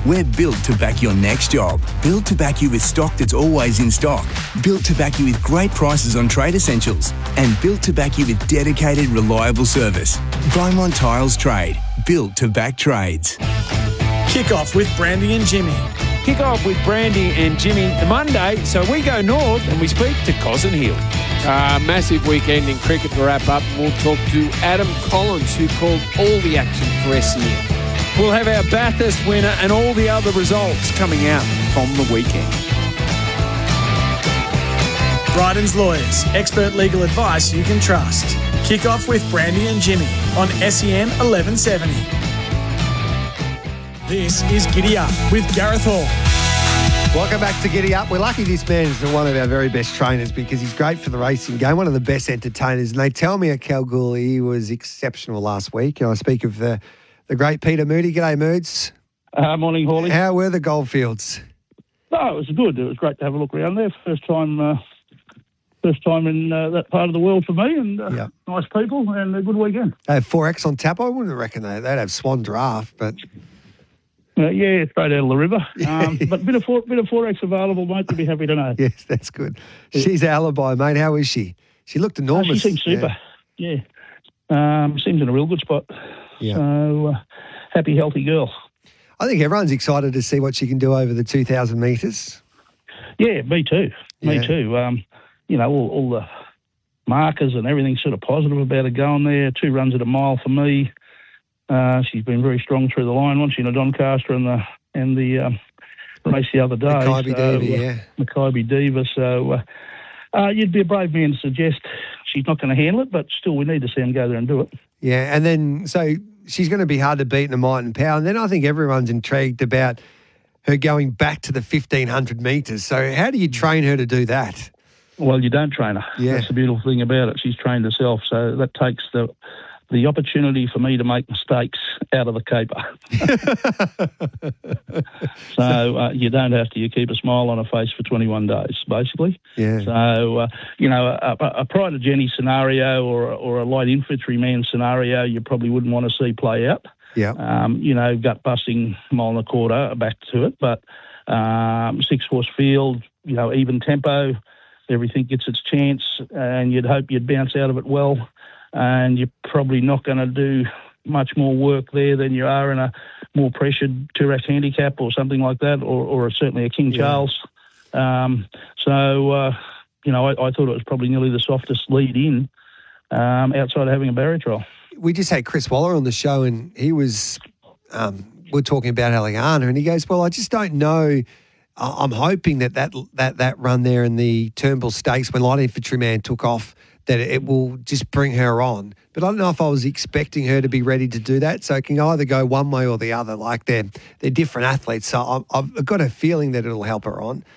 We're built to back your next job. Built to back you with stock that's always in stock. Built to back you with great prices on trade essentials. And built to back you with dedicated, reliable service. Beaumont Tiles Trade. Built to back trades. Kick off with Brandy and Jimmy. Kick off with Brandy and Jimmy Monday, so we go north and we speak to Cosson Hill. Massive weekend in cricket to wrap up. We'll talk to Adam Collins, who called all the action for SEN. We'll have our Bathurst winner and all the other results coming out from the weekend. Bryden's Lawyers, expert legal advice you can trust. Kick off with Brandy and Jimmy on SEN 1170. This is Giddy Up with Gareth Hall. Welcome back to Giddy Up. We're lucky this man is one of our very best trainers because he's great for the racing game, one of the best entertainers. And they tell me at Kalgoorlie he was exceptional last week. And I speak of the great Peter Moody. G'day, Moods. Morning, Hawley. How were the Goldfields? Oh, it was good. It was great to have a look around there. First time in that part of the world for me, and nice people and a good weekend. They have 4X on tap. I wouldn't reckon they'd have Swan Draft, but... straight out of the river. But bit of 4X available, mate. You'll be happy to know. Yes, that's good. She's alibi, mate. How is she? She looked enormous. She seems super. Yeah. Seems in a real good spot. Yeah. So, happy, healthy girl. I think everyone's excited to see what she can do over the 2,000 metres. Yeah, me too. Yeah. Me too. All the markers and everything sort of positive about her going there. 2 runs at a mile for me. She's been very strong through the line once in a Doncaster and the race the other day. Mackay Diva. So you'd be a brave man to suggest she's not going to handle it, but still we need to see him go there and do it. Yeah, and then so she's going to be hard to beat in the Might and Power. And then I think everyone's intrigued about her going back to the 1,500 metres. So how do you train her to do that? Well, you don't train her. Yeah. That's the beautiful thing about it. She's trained herself, so that takes the opportunity for me to make mistakes out of the caper. So you don't have to. You keep a smile on her face for 21 days, basically. Yeah. So, a Pride of Jenny scenario or a light infantryman scenario you probably wouldn't want to see play out. Yeah. Gut-busting mile and a quarter back to it. But 6-horse field, even tempo, everything gets its chance, and you'd hope you'd bounce out of it well. And you're probably not going to do much more work there than you are in a more pressured Toorak handicap or something like that, or certainly a King Charles. I thought it was probably nearly the softest lead in outside of having a barrier trial. We just had Chris Waller on the show, and he was we're talking about Allegana, and he goes, well, I just don't know. I'm hoping that run there in the Turnbull Stakes when Light Infantryman took off, that it will just bring her on. But I don't know if I was expecting her to be ready to do that. So it can either go one way or the other. Like they're different athletes. So I've got a feeling that it'll help her on.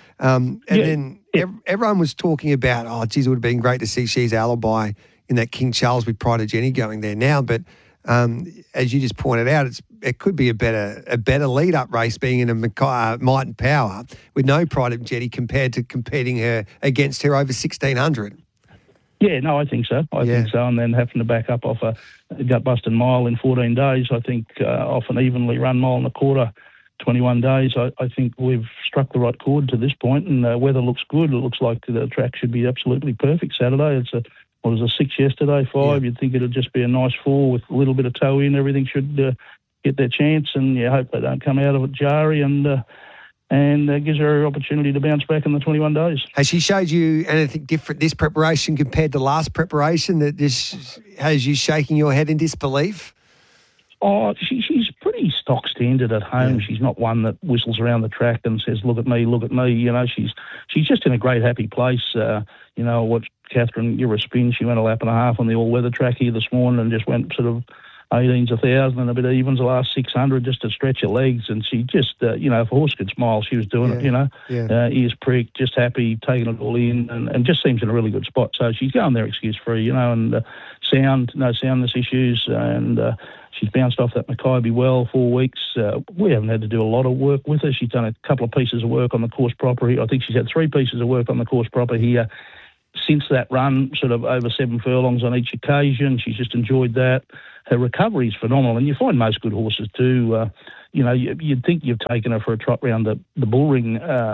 Everyone was talking about, it would have been great to see She's Alibi in that King Charles with Pride of Jenny going there now. But as you just pointed out, it could be a better lead-up race being in a Might and Power with no Pride of Jenny compared to competing against her over 1,600. Yeah, no, I think so. I think so. And then having to back up off a gut-busting mile in 14 days, I think off an evenly run mile and a quarter, 21 days, I think we've struck the right chord to this point, and weather looks good. It looks like the track should be absolutely perfect Saturday. It was a 6 yesterday, 5. Yeah. You'd think it'd just be a nice 4 with a little bit of toe in. Everything should get their chance, and you hope they don't come out of it jarry and gives her an opportunity to bounce back in the 21 days. Has she showed you anything different, this preparation compared to last preparation, that this has you shaking your head in disbelief? Oh, she's pretty stock standard at home. Yeah. She's not one that whistles around the track and says, look at me, look at me. She's just in a great, happy place. I watched Catherine give her a spin. She went a lap and a half on the all-weather track here this morning and just went sort of 18s, 1,000 and a bit of evens the last 600 just to stretch her legs. And she just, if a horse could smile, she was doing it, ears pricked, just happy, taking it all in and just seems in a really good spot. So she's going there excuse-free, and no soundness issues. And she's bounced off that Mackay well 4 weeks. We haven't had to do a lot of work with her. She's done a couple of pieces of work on the course proper here. I think she's had 3 pieces of work on the course proper here since that run, sort of over 7 furlongs on each occasion. She's just enjoyed that. Her recovery is phenomenal, and you find most good horses do. you'd think you've taken her for a trot round the bull ring,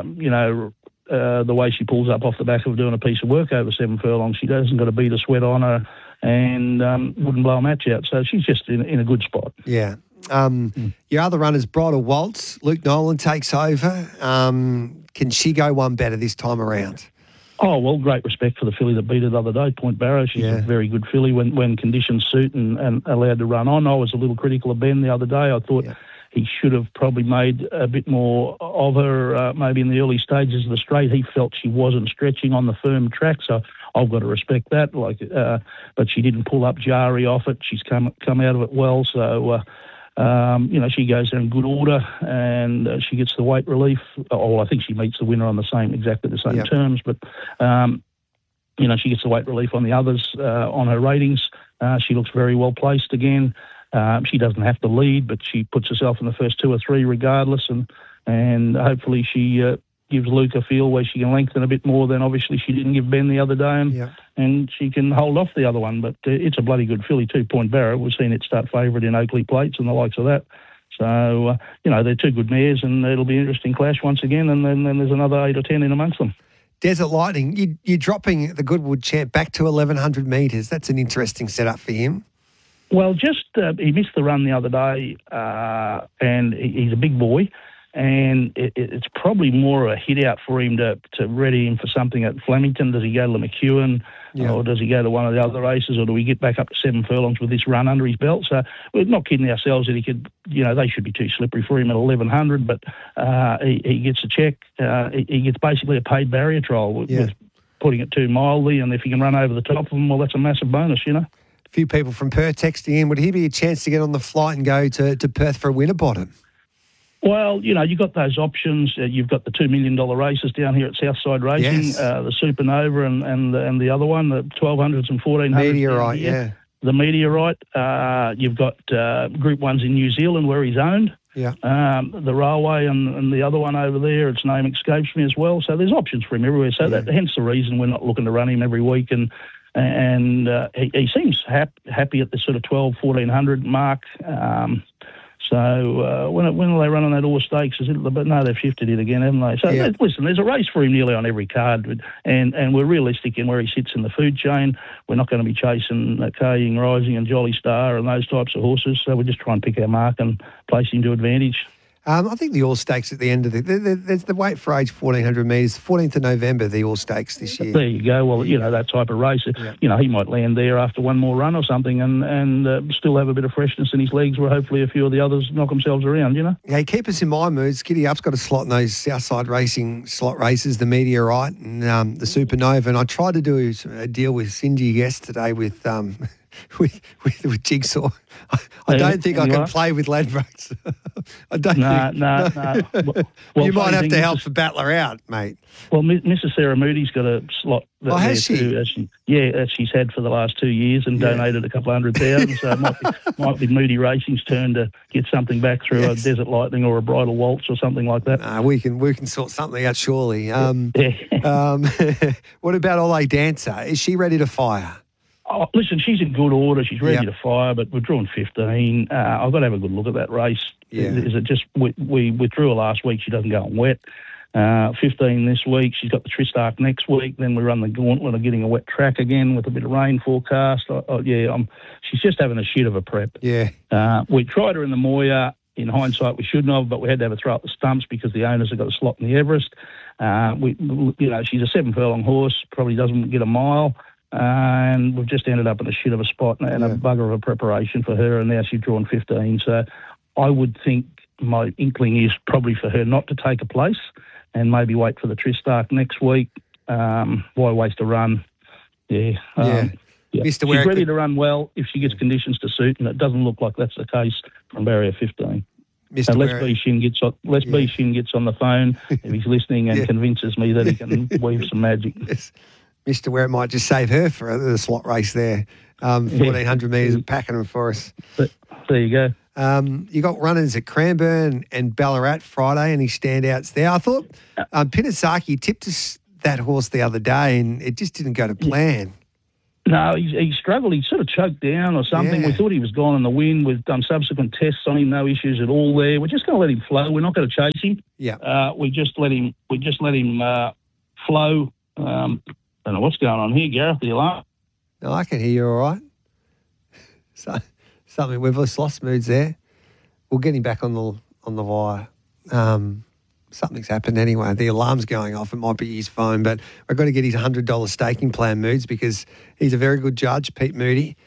the way she pulls up off the back of doing a piece of work over 7 furlongs. She doesn't got a beat of sweat on her and wouldn't blow a match out. So she's just in a good spot. Yeah. Your other runners, Bridal Waltz, Luke Nolan takes over. Can she go one better this time around? Oh, well, great respect for the filly that beat her the other day, Point Barrow. She's a very good filly when conditions suit and allowed to run on. I was a little critical of Ben the other day. I thought he should have probably made a bit more of her maybe in the early stages of the straight. He felt she wasn't stretching on the firm track, so I've got to respect that. But she didn't pull up Jari off it. She's come out of it well, so... she goes there in good order and she gets the weight relief. I think she meets the winner on exactly the same terms, but, she gets the weight relief on the others on her ratings. She looks very well placed again. She doesn't have to lead, but she puts herself in the first 2 or 3 regardless, and hopefully she gives Luke a feel where she can lengthen a bit more than obviously she didn't give Ben the other day, and she can hold off the other one. But it's a bloody good filly too, Point Barrow. We've seen it start favourite in Oakley Plates and the likes of that. So, they're 2 good mares, and it'll be an interesting clash once again, and then there's another 8 or 10 in amongst them. Desert Lightning, you're dropping the Goodwood champ back to 1,100 metres. That's an interesting setup for him. Well, he missed the run the other day, and he's a big boy. And it's probably more a hit out for him to ready him for something at Flemington. Does he go to McEwen or does he go to one of the other races, or do we get back up to 7 furlongs with this run under his belt? So we're not kidding ourselves that he could, they should be too slippery for him at 1,100, but he gets a check. He gets basically a paid barrier trial with putting it too mildly, and if he can run over the top of them, well, that's a massive bonus, A few people from Perth texting in, would he be a chance to get on the flight and go to Perth for a Winterbottom? Well, you've got those options. You've got the $2 million races down here at Southside Racing, the Supernova and the other one, the 1200s and 1400s. Meteorite, The Meteorite. You've got Group 1s in New Zealand where he's owned. The Railway and the other one over there, its name escapes me as well. So there's options for him everywhere. So hence the reason we're not looking to run him every week. And he seems happy at the sort of 1,1400 mark. So when will they run on that Ore Stakes? But no, they've shifted it again, haven't they? So listen, there's a race for him nearly on every card, and we're realistic in where he sits in the food chain. We're not going to be chasing Kaying Rising and Jolly Star and those types of horses. So we just try and pick our mark and place him to advantage. I think the All Stakes at the end of there's the weight for age 1,400 metres, 14th of November, the All Stakes this year. There you go. Well, that type of race, he might land there after one more run or something and still have a bit of freshness in his legs where hopefully a few of the others knock themselves around, Yeah, keep us in mind, Moods. Giddy Up's got a slot in those Southside Racing slot races, the Meteorite and the Supernova. And I tried to do a deal with Cindy yesterday with Jigsaw. I don't think I can play with Ladbrokes. I don't think. No. Well, you might have to help the battler out, mate. Well, Mrs. Sarah Moody's got a slot there has she? too. As she's had for the last 2 years and donated a couple $100,000. So it might be Moody Racing's turn to get something back through a Desert Lightning or a Bridal Waltz or something like that. We can sort something out surely. What about Ole Dancer? Is she ready to fire? Oh, listen, she's in good order. She's ready to fire, but we're drawing 15. I've got to have a good look at that race. Yeah. Is it just we withdrew her last week? She doesn't go on wet. 15 this week. She's got the Tristarc next week. Then we run the gauntlet of getting a wet track again with a bit of rain forecast. She's just having a shit of a prep. Yeah. We tried her in the Moya. In hindsight, we shouldn't have, but we had to have her throw up the stumps because the owners have got a slot in the Everest. She's a 7 furlong horse. Probably doesn't get a mile. And we've just ended up in a shit of a spot and a bugger of a preparation for her, and now she's drawn 15. So I would think my inkling is probably for her not to take a place and maybe wait for the Tristarc next week. Why waste a run? Mr. She's ready to run well if she gets conditions to suit, and it doesn't look like that's the case from barrier 15. Unless B. Shin gets on the phone if he's listening and convinces me that he can weave some magic. Yes. Mr. Where it might just save her for the slot race there. 1,400 metres of Pakenham for us. But there you go. You got runners at Cranbourne and Ballarat Friday, any standouts there? I thought Pinasaki tipped us that horse the other day and it just didn't go to plan. No, he struggled. He sort of choked down or something. Yeah. We thought he was gone in the wind. We've done subsequent tests on him. No issues at all there. We're just going to let him flow. We're not going to chase him. Yeah. We just let him flow. Don't know what's going on here, Gareth. The alarm. No, I can hear you all right. So something we've lost moods there. We'll get him back on the wire. Something's happened anyway. The alarm's going off. It might be his phone, but we've got to get his $100 staking plan, Moods, because he's a very good judge, Pete Moody.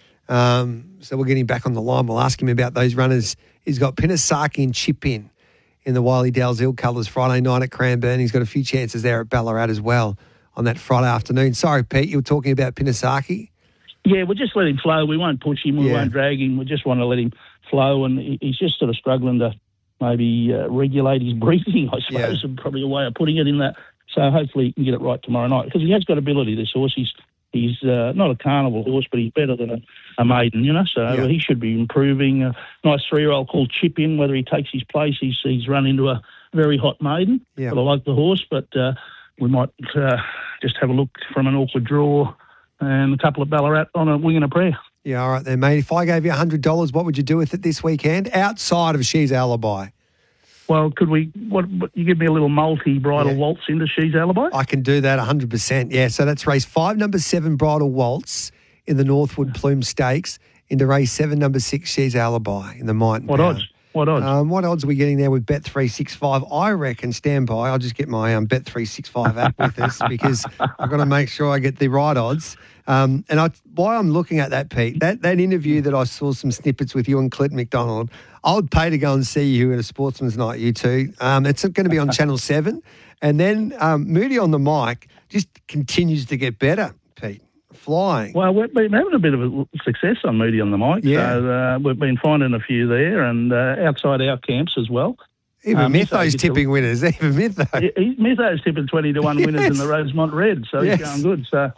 So we'll get him back on the line. We'll ask him about those runners. He's got Pinasaki and Chip in the Wiley Dalziel colours Friday night at Cranbourne. He's got a few chances there at Ballarat as well on that Friday afternoon. Sorry, Pete, you were talking about Pinasaki? Yeah, we'll just let him flow. We won't push him. We won't drag him. We just want to let him flow, and he's just sort of struggling to maybe regulate his breathing, I suppose, and probably a way of putting it in that. So hopefully he can get it right tomorrow night, because he has got ability, this horse. He's not a carnival horse, but he's better than a maiden, So he should be improving. A nice 3-year-old called Chip in. Whether he takes his place, he's run into a very hot maiden. Yeah. But I like the horse, but we might just have a look from an awkward draw and a couple of Ballarat on a wing and a prayer. Yeah, all right then, mate. If I gave you $100, what would you do with it this weekend outside of She's Alibi? Well, could we? What you give me a little multi-bridal waltz into She's Alibi? I can do that 100%. Yeah, so that's race 5, number 7, Bridal Waltz in the Northwood Plume Stakes, into race 7, number 6, She's Alibi in the Might and What Power. odds? What odds? What odds are we getting there with Bet365? I reckon, stand by, I'll just get my Bet365 app with us, because I've got to make sure I get the right odds. Why I'm looking at that, Pete, that interview that I saw some snippets with you and Clint McDonald, I would pay to go and see you at a Sportsman's Night, you two. It's going to be on Channel 7. And then Moody on the mic just continues to get better, Pete. Flying. Well, we've been having a bit of a success on Moody on the mic. Yeah. So we've been finding a few there, and outside our camps as well. Even Mytho's tipping winners. Even Mytho. Mytho's tipping 20-1 winners in the Rosemont Red, so he's going good. So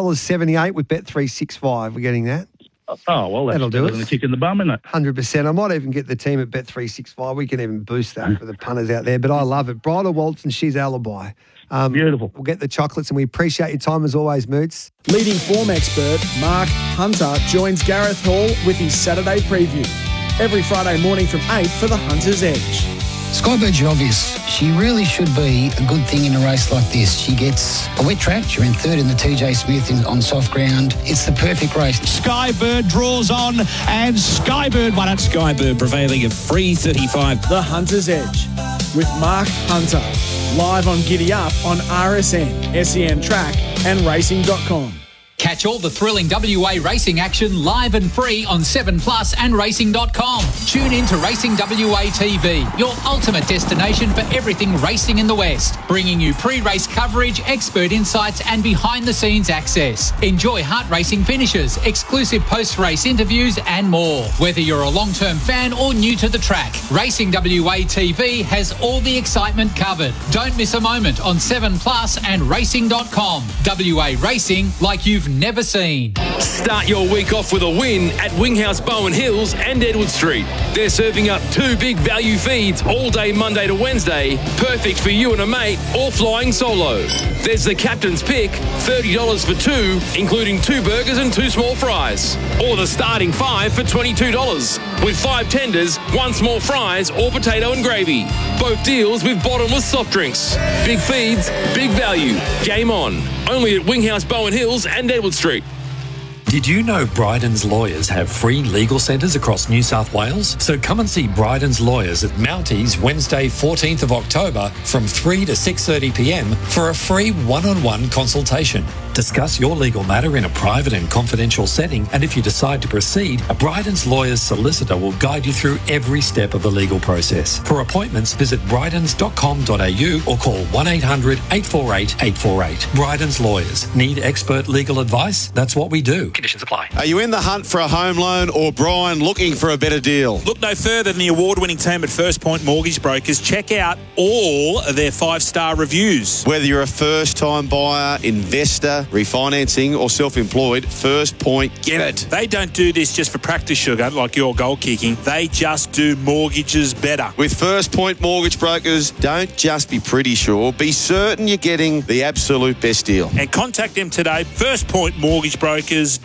$3.78 with Bet365. We're getting that. Oh, well, that's that'll do it. A kick in the bum, isn't it? 100%. I might even get the team at Bet365. We can even boost that for the punters out there. But I love it. Bridal Waltz and She's Alibi. Beautiful. We'll get the chocolates, and we appreciate your time as always, Moots. Leading form expert Mark Hunter joins Gareth Hall with his Saturday preview. Every Friday morning from 8 for the Hunter's Edge. Skybird's obvious. She really should be a good thing in a race like this. She gets a wet track. She ran third in the TJ Smith on soft ground. It's the perfect race. Skybird draws on, and Skybird won it. Skybird prevailing at 3:35. The Hunter's Edge with Mark Hunter. Live on Giddy Up on RSN, SEN Track and Racing.com. Catch all the thrilling WA racing action live and free on 7plus and racing.com. Tune in to Racing WA TV, your ultimate destination for everything racing in the West. Bringing you pre-race coverage, expert insights and behind-the-scenes access. Enjoy heart racing finishes, exclusive post-race interviews and more. Whether you're a long-term fan or new to the track, Racing WA TV has all the excitement covered. Don't miss a moment on 7plus and racing.com. WA racing like you've never seen. Start your week off with a win at Winghouse Bowen Hills and Edward Street. They're serving up 2 big value feeds all day Monday to Wednesday, perfect for you and a mate or flying solo. There's the Captain's Pick, $30 for 2, including 2 burgers and 2 small fries. Or the starting 5 for $22, with 5 tenders, 1 small fries or potato and gravy. Both deals with bottomless soft drinks. Big feeds, big value. Game on. Only at Winghouse Bowen Hills and Edward Street. Did you know Bryden's Lawyers have free legal centres across New South Wales? So come and see Bryden's Lawyers at Mounties Wednesday 14th of October from 3 to 6:30pm for a free one-on-one consultation. Discuss your legal matter in a private and confidential setting, and if you decide to proceed, a Bryden's Lawyers solicitor will guide you through every step of the legal process. For appointments, visit brydens.com.au or call 1800 848 848. Bryden's Lawyers. Need expert legal advice? That's what we do. Conditions apply. Are you in the hunt for a home loan, or Brian looking for a better deal? Look no further than the award-winning team at First Point Mortgage Brokers. Check out all of their 5-star reviews. Whether you're a first-time buyer, investor, refinancing or self-employed, First Point get it. They don't do this just for practice, sugar, like your goal kicking. They just do mortgages better. With First Point Mortgage Brokers, don't just be pretty sure, be certain you're getting the absolute best deal. And contact them today, firstpointmortgagebrokers.com.au.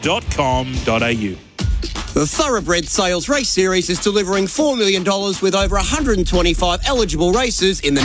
thoroughbred.com.au. The Thoroughbred Sales Race Series is delivering $4 million with over 125 eligible races in the